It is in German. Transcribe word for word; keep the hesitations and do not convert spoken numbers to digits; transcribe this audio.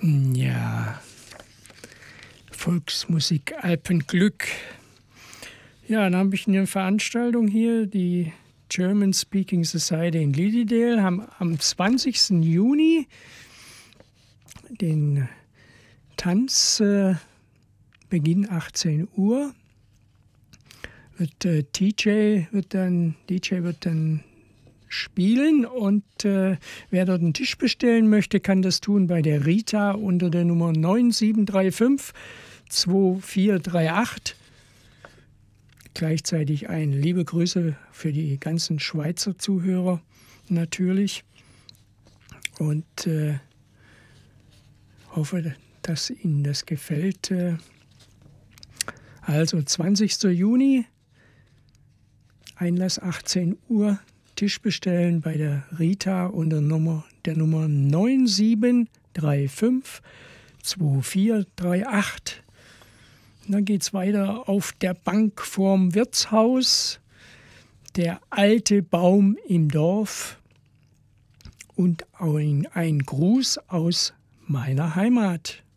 Ja, Volksmusik Alpenglück. Ja, dann habe ich eine Veranstaltung hier, die German Speaking Society in Lilydale, haben am zwanzigsten Juni den Tanz, äh, Beginn achtzehn Uhr. Wird, äh, D J wird dann, D J wird dann spielen und äh, wer dort einen Tisch bestellen möchte, kann das tun bei der Rita unter der Nummer neun sieben drei fünf zwei vier drei acht. Gleichzeitig ein liebe Grüße für die ganzen Schweizer Zuhörer natürlich und äh, hoffe, dass Ihnen das gefällt. Also zwanzigsten Juni, Einlass achtzehn Uhr, Tisch bestellen bei der Rita unter Nummer, der Nummer neun sieben drei fünf zwei vier drei acht. Und dann geht es weiter auf der Bank vorm Wirtshaus, der alte Baum im Dorf und ein, ein Gruß aus meiner Heimat.